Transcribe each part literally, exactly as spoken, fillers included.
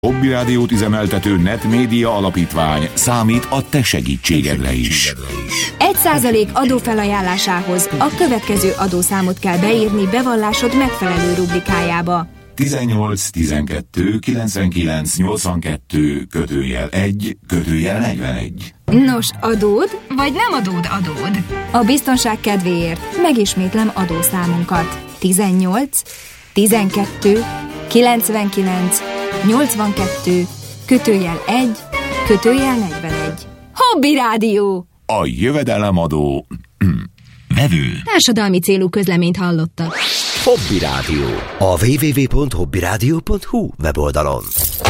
Hobby Rádiót üzemeltető Netmédia Alapítvány számít a te segítségedre is. Egy százalék adófelajánlásához a következő adószámot kell beírni bevallásod megfelelő rubrikájába. tizennyolc tizenkettő kilencvenkilenc nyolcvankettő kötőjel egy kötőjel negyvenegy. Nos, adód vagy nem adód adód? A biztonság kedvéért megismétlem adószámunkat. tizennyolc tizenkettő kilencvenkilenc nyolcvankettő kötőjel egy kötőjel negyvenegy. Hobby Rádió! A jövedelemadó vevő. Társadalmi célú közleményt hallottak. Hobby Rádió. A double-u double-u double-u pont hobby rádió pont hu weboldalon.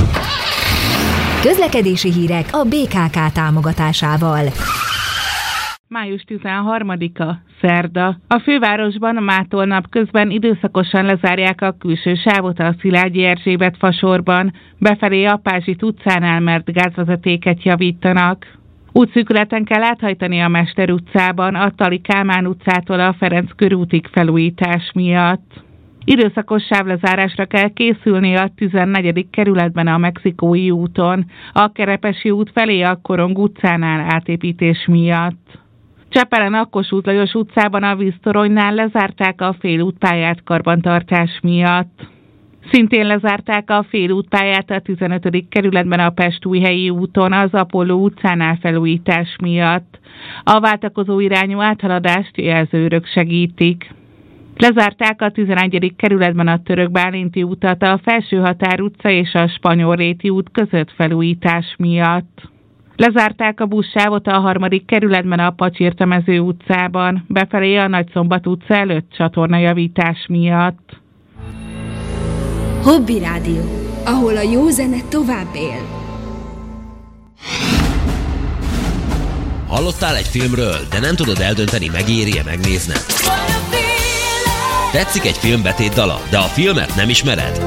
Közlekedési hírek a bé ká ká támogatásával. május tizenharmadika, szerda. A fővárosban mától napközben időszakosan lezárják a külső sávot a Szilágyi Erzsébet fasorban, befelé a Pázsit utcánál, mert gázvezetéket javítanak. Útszűkületen kell áthajtani a Mester utcában, a Tali Kálmán utcától a Ferenc körútig felújítás miatt. Időszakos sávlezárásra kell készülni a tizennegyedik kerületben a Mexikói úton, a Kerepesi út felé a Korong utcánál átépítés miatt. Csepelen a Kossuth Lajos utcában a víztoronynál lezárták a félútpályát karbantartás miatt. Szintén lezárták a félútpályát a tizenötödik kerületben a Pest-Újhelyi úton az Apolló utcánál felújítás miatt. A váltakozó irányú áthaladást jelzőrök segítik. Lezárták a tizenegyedik kerületben a Török Bálinti utat a Felsőhatár utca és a Spanyolréti út között felújítás miatt. Lezárták a buszsávot a harmadik kerületben a Pacsirtamező utcában, befelé a Nagyszombat utca előtt csatornajavítás miatt. Hobby Rádió, ahol a jó zene tovább él. Hallottál egy filmről, de nem tudod eldönteni, megéri-e megnézned? Tetszik egy film betétdala, de a filmet nem ismered?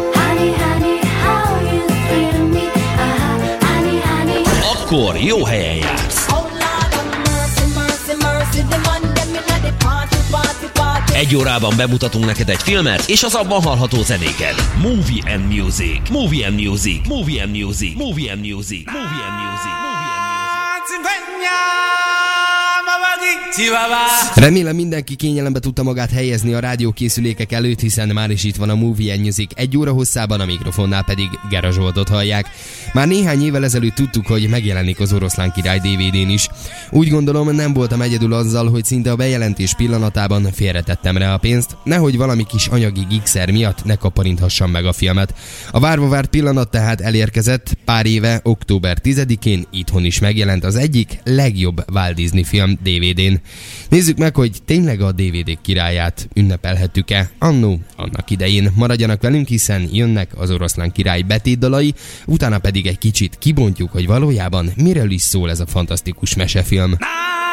Akkor jó helyen jársz. Egy órában bemutatunk neked egy filmet, és az abban hallható zenéket. Movie and Music. Movie and Music. Movie and Music. Movie and Music. Movie and Music. Remélem mindenki kényelembe tudta magát helyezni a rádiókészülékek előtt, hiszen már is itt van a Movie and Music, egy óra hosszában, a mikrofonnál pedig Gera Zsoltot hallják. Már néhány évvel ezelőtt tudtuk, hogy megjelenik az Oroszlán Király dé vé dén is. Úgy gondolom, nem voltam egyedül azzal, hogy szinte a bejelentés pillanatában félretettem rá a pénzt, nehogy valami kis anyagi gigszer miatt ne kaparinthassam meg a filmet. A várva várt pillanat tehát elérkezett, pár éve, október tizedikén itthon is megjelent az egyik legjobb Walt Disney film dé vé dén. Nézzük meg, hogy tényleg a dé vé dé királyát ünnepelhettük-e annó annak idején. Maradjanak velünk, hiszen jönnek az Oroszlán Király betétdalai, utána pedig egy kicsit kibontjuk, hogy valójában miről is szól ez a fantasztikus mesefilm.